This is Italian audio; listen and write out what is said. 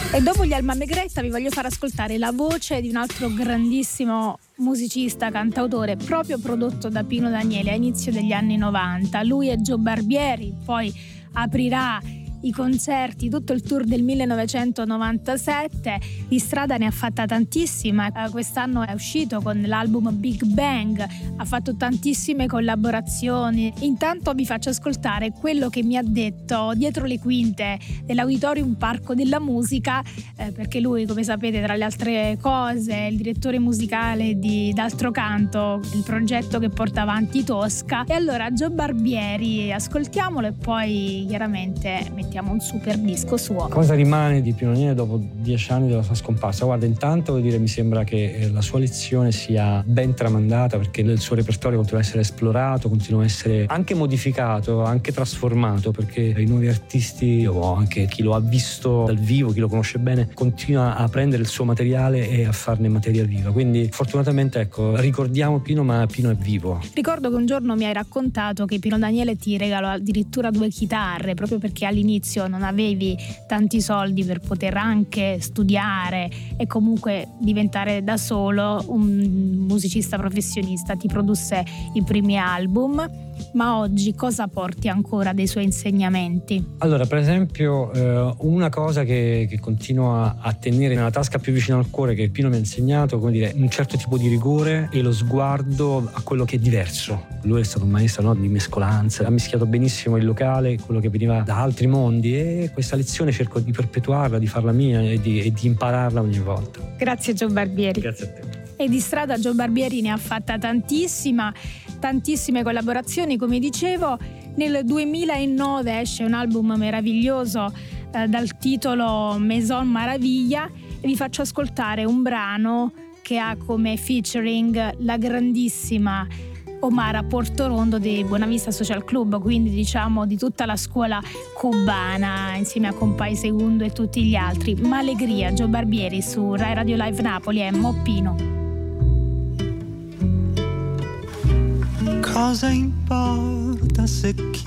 E dopo gli Alma Megretta vi voglio far ascoltare la voce di un altro grandissimo musicista, cantautore, proprio prodotto da Pino Daniele a inizio degli anni 90. Lui è Joe Barbieri, poi aprirà i concerti, tutto il tour del 1997. Di strada ne ha fatta tantissima, quest'anno è uscito con l'album Big Bang, ha fatto tantissime collaborazioni. Intanto vi faccio ascoltare quello che mi ha detto dietro le quinte dell'Auditorium Parco della Musica, perché lui, come sapete, tra le altre cose è il direttore musicale di D'altro Canto, il progetto che porta avanti Tosca. E allora Joe Barbieri, ascoltiamolo e poi chiaramente mettiamo un super disco suo. Cosa rimane di Pino Daniele dopo 10 anni dalla sua scomparsa? Guarda, intanto voglio dire, mi sembra che la sua lezione sia ben tramandata, perché il suo repertorio continua a essere esplorato, continua a essere anche modificato, anche trasformato, perché i nuovi artisti o anche chi lo ha visto dal vivo, chi lo conosce bene, continua a prendere il suo materiale e a farne materia viva. Quindi fortunatamente, ecco, ricordiamo Pino, ma Pino è vivo. Ricordo che un giorno mi hai raccontato che Pino Daniele ti regalò addirittura 2 chitarre, proprio perché all'inizio non avevi tanti soldi per poter anche studiare e comunque diventare da solo un musicista professionista. Ti produsse i primi album, ma oggi cosa porti ancora dei suoi insegnamenti? Allora, per esempio, una cosa che continuo a tenere nella tasca più vicino al cuore, che Pino mi ha insegnato, come dire, un certo tipo di rigore e lo sguardo a quello che è diverso. Lui è stato un maestro, no, di mescolanza, ha mischiato benissimo il locale, quello che veniva da altri mondi, e questa lezione cerco di perpetuarla, di farla mia e di impararla ogni volta. Grazie Joe Barbieri. Grazie a te. E di strada Joe Barbieri ne ha fatta tantissime collaborazioni, come dicevo. Nel 2009 esce un album meraviglioso dal titolo Maison Maraviglia, e vi faccio ascoltare un brano che ha come featuring la grandissima Omara Portorondo di Buenavista Social Club, quindi diciamo di tutta la scuola cubana, insieme a Compay Segundo e tutti gli altri. Ma Allegria, Joe Barbieri su Rai Radio Live Napoli e Moppino. Cosa importa se chi